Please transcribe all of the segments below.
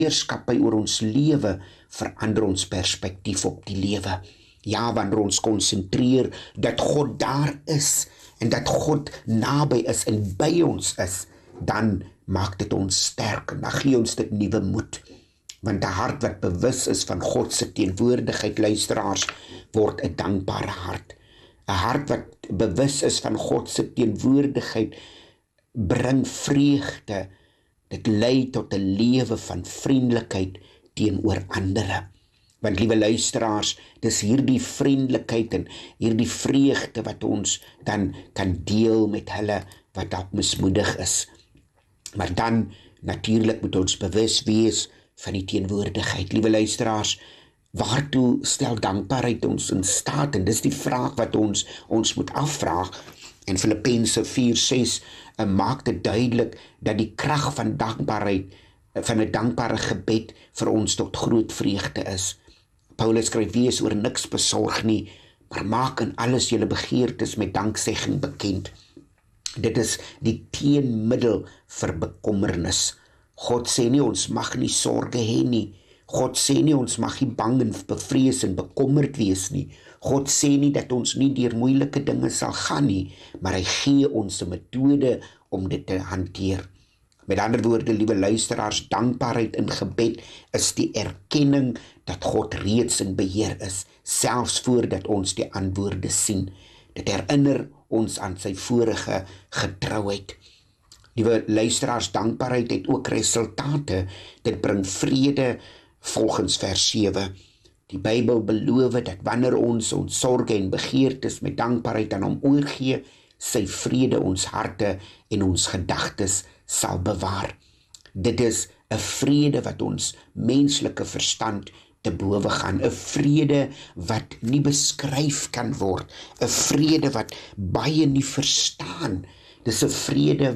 heerskappy oor ons lewe, verander ons perspektief op die lewe. Ja, wanneer ons konsentreer dat God daar is, en dat God naby is en by ons is, dan maak dit ons sterk, en dan gee ons dit nuwe moed. Want 'n hart wat bewus is van God se teenwoordigheid, luisteraars, word 'n dankbare hart. 'n Hart wat bewus is van God se teenwoordigheid, bring vreugde. Dit lei tot 'n lewe van vriendelikheid teenoor ander. Want liewe luisteraars, dis hierdie vriendelikheid en hierdie vreugde wat ons dan kan deel met hulle wat dalk mismoedig is. Maar dan natuurlik moet ons bewus wees van die teenwoordigheid. Liewe luisteraars, waartoe stel dankbaarheid ons in staat? En dis die vraag wat ons moet afvraag. En Filippense 4:6 maak dit duidelik dat die krag van dankbaarheid, van 'n dankbare gebed vir ons tot groot vreugde is. Paulus skryf: wees oor niks besorg nie, maar maak in alles julle begeertes met danksegging bekend. Dit is die teenmiddel vir bekommernis. God sê nie ons mag nie sorge hê nie. God sê nie ons mag nie bang en bevrees en bekommerd wees nie. God sê nie dat ons nie deur moeilike dinge sal gaan nie, maar hy gee ons 'n metode om dit te hanteer. Met ander woorde, liewe luisteraars, dankbaarheid in gebed is die erkenning dat God reeds in beheer is, selfs voordat ons die antwoorde sien. Dit herinner ons aan sy vorige getrouheid. Liewe luisteraars, dankbaarheid het ook resultate. Dit bring vrede volgens vers 7. Die Bybel beloof dat wanneer ons sorge en begeertes met dankbaarheid aan hom oorgee, sy vrede ons harte en ons gedagtes sal bewaar. Dit is 'n vrede wat ons menslike verstand te bowe gaan, 'n vrede wat nie beskryf kan word, 'n vrede wat baie nie verstaan. Dis 'n vrede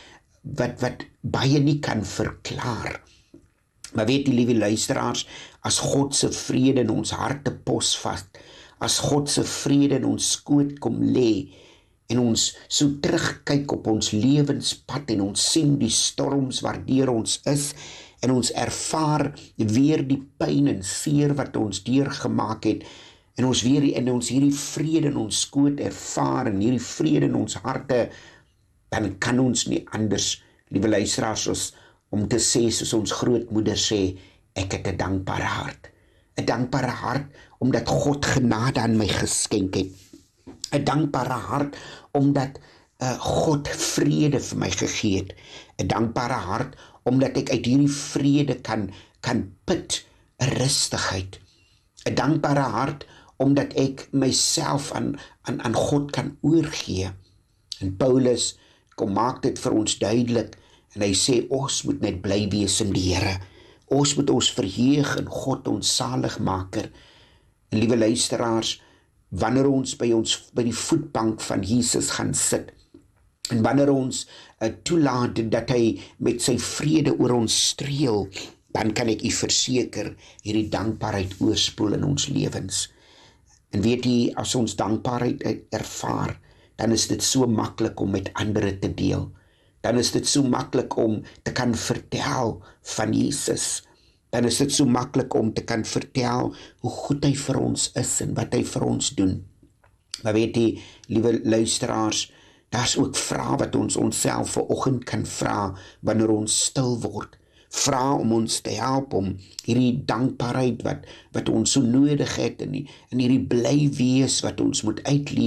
wat baie nie kan verklaar. Maar weet die liewe luisteraars, as God se vrede in ons harte posvat, as God se vrede in ons skoot kom lê, en ons so terugkyk op ons lewenspad en ons sien die storms waardeur ons is, en ons ervaar weer die pyn en seer wat ons deurgemaak het, en ons hierdie vrede in ons skoot ervaar, en hierdie vrede in ons harte, dan kan ons nie anders, liewe luisteraars, om te sê soos ons grootmoeder sê, ek het 'n dankbare hart. 'n Dankbare hart omdat God genade aan my geskenk het. 'n Dankbare hart omdat God vrede vir my gegee het. 'n Dankbare hart omdat ek uit hierdie vrede kan put 'n rustigheid. 'n Dankbare hart omdat ek myself aan God kan oorgee. En Paulus kom maak dit vir ons duidelik, en hy sê ons moet net bly wees in die Here. Ons moet ons verheug in God, ons saligmaker. En liewe luisteraars, wanneer ons by die voetbank van Jesus gaan sit, en wanneer ons toelaat dat hy met sy vrede oor ons streel, dan kan ek u verseker, hierdie dankbaarheid oorspoel in ons lewens. En weet jy, as ons dankbaarheid ervaar, dan is dit so maklik om met ander te deel. Dan is dit so maklik om te kan vertel van Jesus. Dan is dit so maklik om te kan vertel hoe goed hy vir ons is en wat hy vir ons doen. Maar weet jy, liewe luisteraars, daar's ook vrae wat ons onsself vanoggend kan vra wanneer ons stil word. Vra om ons te help om hierdie dankbaarheid wat ons so nodig het, en hierdie bly wees wat ons moet uitleef